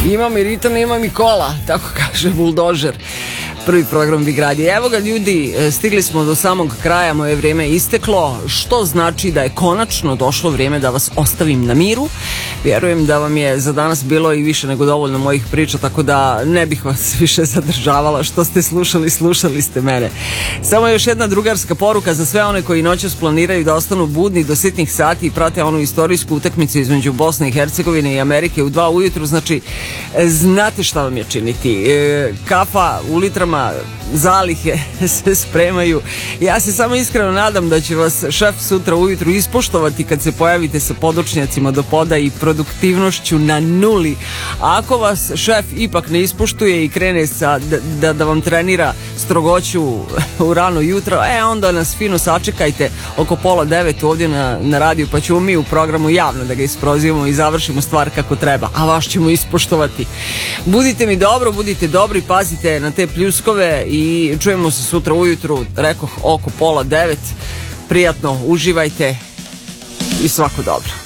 Imam i ritam, imam i kola, tako kaže buldožer. Prvi program Big Radio. Evo ga ljudi, stigli smo do samog kraja, moje vrijeme je isteklo, što znači da je konačno došlo vrijeme da vas ostavim na miru. Vjerujem da vam je za danas bilo i više nego dovoljno mojih priča, tako da ne bih vas više zadržavala. Što ste slušali, slušali ste mene. Samo još jedna drugarska poruka za sve one koji noćas planiraju da ostanu budni do sitnih sati i prate onu istorijsku utakmicu između Bosne i Hercegovine i Amerike u 2 ujutru. Znači, znate šta vam je činiti. Kafa u litrama, zalihe se spremaju. Ja se samo iskreno nadam da će vas šef sutra ujutru ispoštovati kad se pojavite sa podočnjacima do poda i produktivnošću na nuli. A ako vas šef ipak ne ispoštuje i krene da vam trenira strogoću u rano jutro, onda nas fino sačekajte oko 8:30 ovdje na radiju, pa ćemo mi u programu javno da ga isprozivamo i završimo stvar kako treba, a vas ćemo ispoštovati. Budite mi dobro, budite dobri, pazite na te pljuskove i čujemo se sutra ujutru, rekoh oko 8:30. Prijatno, uživajte i svako dobro.